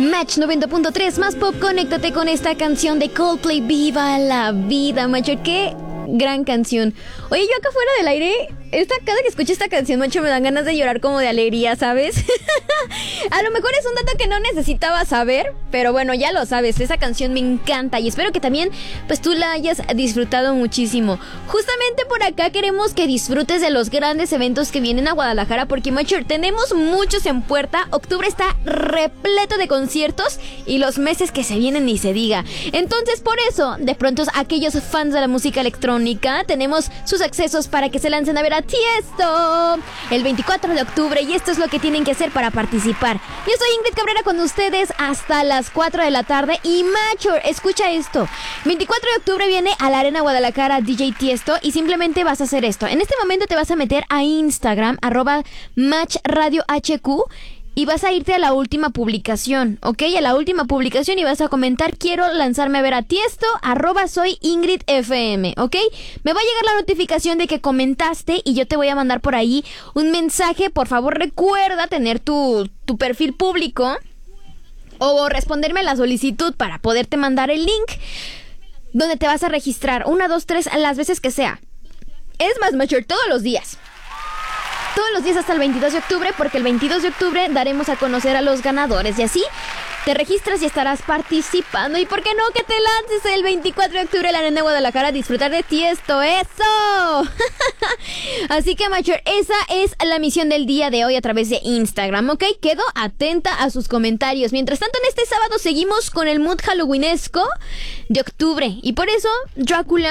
Match 90.3 más pop, conéctate con esta canción de Coldplay, Viva la Vida, macho, qué gran canción. Oye, yo acá fuera del aire, cada que escucho esta canción, macho, me dan ganas de llorar como de alegría, ¿sabes? A lo mejor es un dato que no necesitaba saber, pero bueno, ya lo sabes, esa canción me encanta y espero que también, pues tú la hayas disfrutado muchísimo. Justamente por acá queremos que disfrutes de los grandes eventos que vienen a Guadalajara, porque, macho, tenemos muchos en puerta. Octubre está repleto de conciertos y los meses que se vienen ni se diga. Entonces, por eso, de pronto, aquellos fans de la música electrónica, tenemos sus accesos para que se lancen a ver a Tiesto el 24 de octubre y esto es lo que tienen que hacer para participar. Yo soy Ingrid Cabrera con ustedes hasta las 4 de la tarde y, macho, escucha esto. 24 de octubre viene a la Arena Guadalajara DJ Tiesto y simplemente vas a hacer esto. En este momento te vas a meter a Instagram, @MatchRadioHQ, y vas a irte a la última publicación, ¿ok? A la última publicación y vas a comentar: quiero lanzarme a ver a Tiesto, @soyingridfm, ¿ok? Me va a llegar la notificación de que comentaste y yo te voy a mandar por ahí un mensaje. Por favor, recuerda tener tu perfil público o responderme a la solicitud para poderte mandar el link donde te vas a registrar 1, 2, 3 las veces que sea. Es más, mature, todos los días hasta el 22 de octubre, porque el 22 de octubre daremos a conocer a los ganadores y así te registras y estarás participando. Y por qué no que te lances el 24 de octubre a la Arena de Guadalajara a disfrutar de Tiesto. ¡Eso! Así que, macho, esa es la misión del día de hoy a través de Instagram, ¿ok? Quedo atenta a sus comentarios. Mientras tanto, en este sábado seguimos con el mood halloweenesco de octubre y por eso Drácula